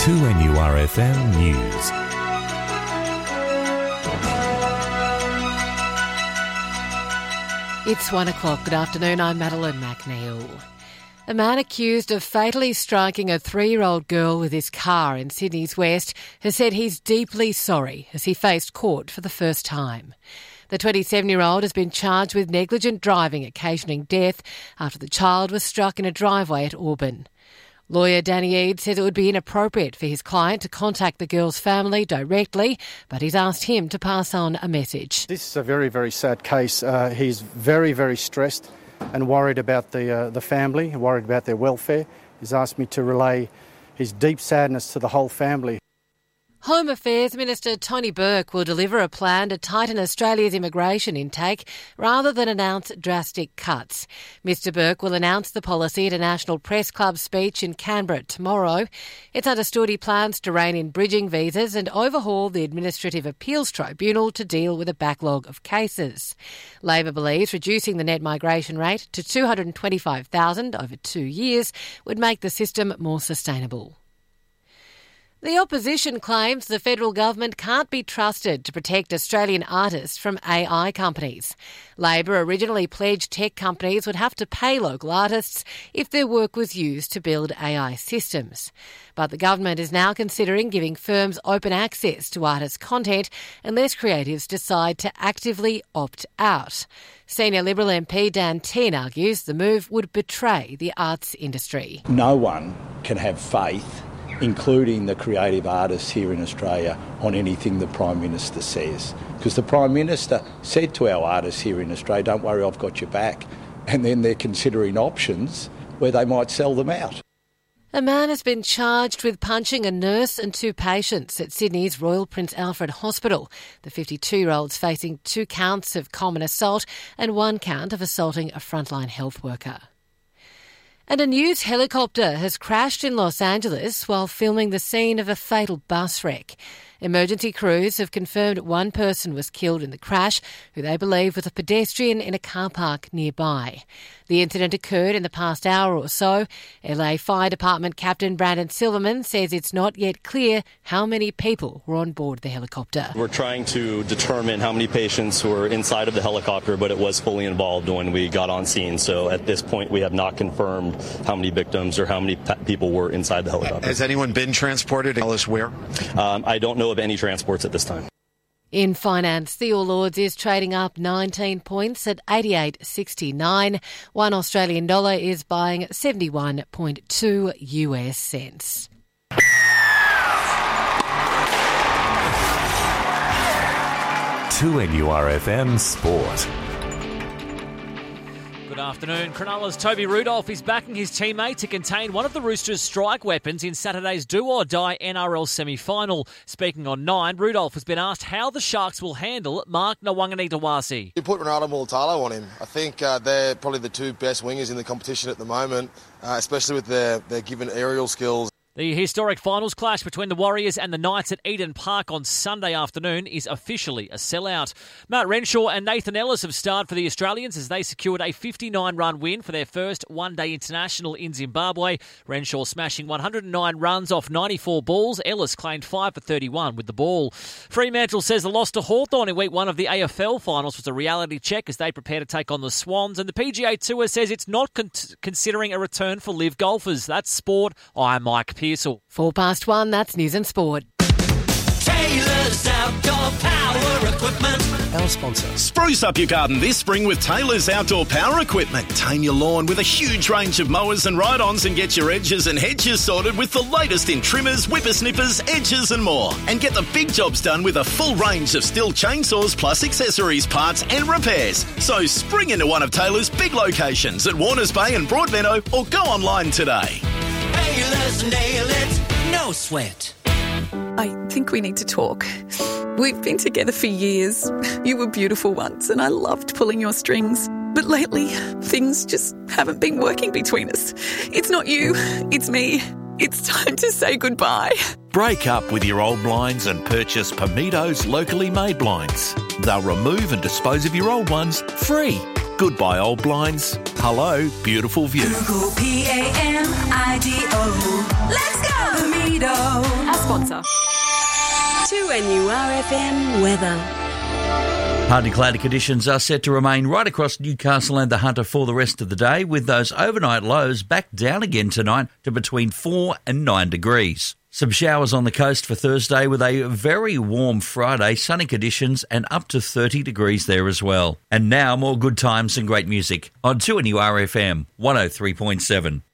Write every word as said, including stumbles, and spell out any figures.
two N U R F M News. It's one o'clock. Good afternoon. I'm Madeline McNeil. A man accused of fatally striking a three-year-old girl with his car in Sydney's West has said he's deeply sorry as he faced court for the first time. The twenty-seven-year-old has been charged with negligent driving occasioning death after the child was struck in a driveway at Auburn. Lawyer Danny Eade says it would be inappropriate for his client to contact the girl's family directly, but he's asked him to pass on a message. This is a very, very sad case. Uh, he's very, very stressed and worried about the uh, the family, worried about their welfare. He's asked me to relay his deep sadness to the whole family. Home Affairs Minister Tony Burke will deliver a plan to tighten Australia's immigration intake rather than announce drastic cuts. Mr Burke will announce the policy at a National Press Club speech in Canberra tomorrow. It's understood he plans to rein in bridging visas and overhaul the Administrative Appeals Tribunal to deal with a backlog of cases. Labor believes reducing the net migration rate to two hundred twenty-five thousand over two years would make the system more sustainable. The opposition claims the federal government can't be trusted to protect Australian artists from A I companies. Labor originally pledged tech companies would have to pay local artists if their work was used to build A I systems. But the government is now considering giving firms open access to artists' content unless creatives decide to actively opt out. Senior Liberal M P Dan Tehan argues the move would betray the arts industry. No one can have faith, including the creative artists here in Australia, on anything the Prime Minister says. Because the Prime Minister said to our artists here in Australia, don't worry, I've got your back. And then they're considering options where they might sell them out. A man has been charged with punching a nurse and two patients at Sydney's Royal Prince Alfred Hospital. The fifty-two-year-old's facing two counts of common assault and one count of assaulting a frontline health worker. And a news helicopter has crashed in Los Angeles while filming the scene of a fatal bus wreck. Emergency crews have confirmed one person was killed in the crash, who they believe was a pedestrian in a car park nearby. The incident occurred in the past hour or so. L A Fire Department Captain Brandon Silverman says it's not yet clear how many people were on board the helicopter. We're trying to determine how many patients were inside of the helicopter, but it was fully involved when we got on scene. So at this point, we have not confirmed how many victims or how many people were inside the helicopter. Has anyone been transported? Tell us where? Um, I don't know of any transports at this time. In finance, the All Ords is trading up nineteen points at eighty-eight sixty-nine. One Australian dollar is buying seventy-one point two U S cents. two N U R F M Sport. Good afternoon. Cronulla's Toby Rudolph is backing his teammate to contain one of the Roosters' strike weapons in Saturday's do-or-die N R L semi-final. Speaking on Nine, Rudolph has been asked how the Sharks will handle Mark Nawaqanitawase. You put Ronaldo Mulatalo on him. I think uh, they're probably the two best wingers in the competition at the moment, uh, especially with their, their given aerial skills. The historic finals clash between the Warriors and the Knights at Eden Park on Sunday afternoon is officially a sellout. Matt Renshaw and Nathan Ellis have starred for the Australians as they secured a fifty-nine run win for their first one-day international in Zimbabwe. Renshaw smashing one hundred nine runs off ninety-four balls. Ellis claimed five for thirty-one with the ball. Fremantle says the loss to Hawthorn in week one of the A F L finals was a reality check as they prepare to take on the Swans. And the P G A Tour says it's not con- considering a return for live golfers. That's sport. I'm Mike Pearsall. Four past one, that's News and Sport. Taylor's Outdoor Power Equipment. Our sponsor. Spruce up your garden this spring with Taylor's Outdoor Power Equipment. Tame your lawn with a huge range of mowers and ride-ons and get your edges and hedges sorted with the latest in trimmers, whippersnippers, edges and more. And get the big jobs done with a full range of Stihl chainsaws plus accessories, parts and repairs. So spring into one of Taylor's big locations at Warners Bay and Broadmeadow or go online today. Taylor's nail it, no sweat. I think we need to talk. We've been together for years. You were beautiful once and I loved pulling your strings. But lately, things just haven't been working between us. It's not you, it's me. It's time to say goodbye. Break up with your old blinds and purchase Pamido's locally made blinds. They'll remove and dispose of your old ones free. Goodbye old blinds. Hello, beautiful view. Google P A M I D O. Let's go! Pamido. sponsor. two N U R F M weather. Partly cloudy conditions are set to remain right across Newcastle and the Hunter for the rest of the day, with those overnight lows back down again tonight to between four and nine degrees. Some showers on the coast for Thursday with a very warm Friday, sunny conditions and up to thirty degrees there as well. And now more good times and great music on two N U R F M one oh three point seven.